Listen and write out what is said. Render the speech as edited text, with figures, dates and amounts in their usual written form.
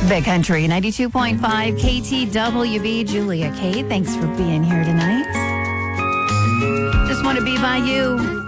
Big Country 92.5 KTWB. Julia K, thanks for being here tonight. Just want to be by you.